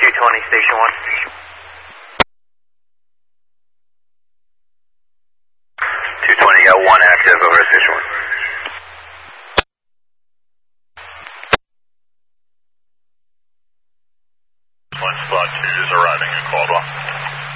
220, Station 1. 220, got 1 active over Station 1. One spot 2 is arriving in Caldwell.